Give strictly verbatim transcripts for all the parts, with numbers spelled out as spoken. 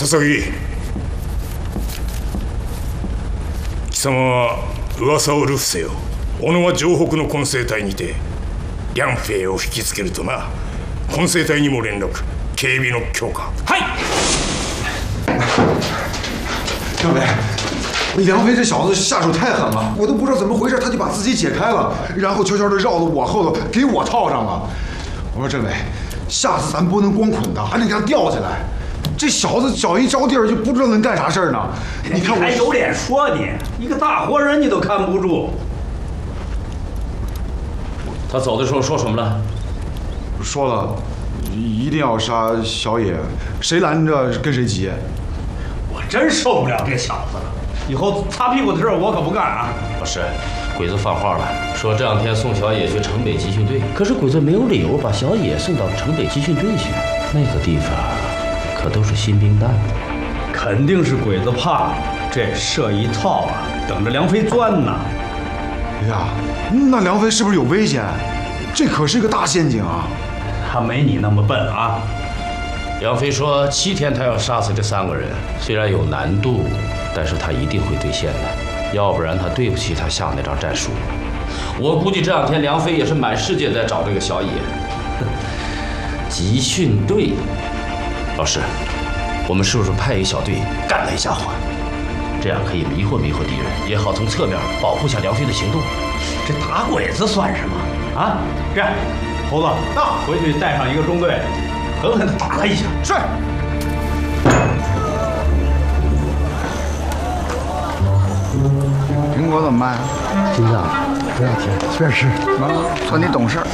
木貴様は噂を流布せよ。小野は城北の混成隊にて梁兵を引きつけるとな。混成隊にも連絡、警備の強化。 嗨， 政委，梁飞这小子下手太狠了，我都不知道怎么回事，他就把自己解开了，然后悄悄地绕到我后头，给我套上了。我说政委，下次咱不能光捆他，还得给他吊起来。这小子脚一着地儿就不知道能干啥事儿呢。你看我还有脸说你？一个大活人你都看不住。 他走的时候说什么了？ 说了，一定要杀小野，谁拦着跟谁急。 我真受不了这小子了，以后擦屁股的事儿我可不干啊！ 老师，鬼子放话了，说这两天送小野去城北集训队。可是鬼子没有理由把小野送到城北集训队去，那个地方可都是新兵蛋子。 肯定是鬼子怕这设一套啊，等着梁飞钻呢。 哎呀，那梁飞是不是有危险？这可是个大陷阱啊！ 他没你那么笨啊！ 梁飞说七天他要杀死这三个人，虽然有难度，但是他一定会兑现的，要不然他对不起他下那张战书。我估计这两天梁飞也是满世界在找这个小野。集训队，老师，我们是不是派一小队干他一下伙？这样可以迷惑迷惑敌人，也好从侧面保护下梁飞的行动。 这打鬼子算什么啊？这样，猴子，到回去带上一个中队，狠狠地打他一下。 是。 苹果怎么办呀？ 金子，不要甜，随便吃。 啊，算你懂事儿。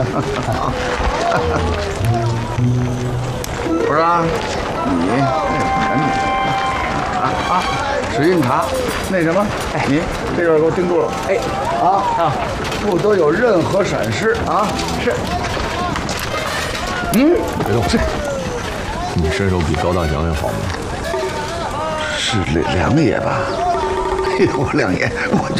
不是啊，你赶紧啊啊！史运茶，那什么，哎，你这边给我盯住了。哎，啊啊，不得有任何闪失啊！是。嗯， 别动。是。你身手比高大祥要好吗？ 是梁梁爷吧？哎呦，梁爷，我。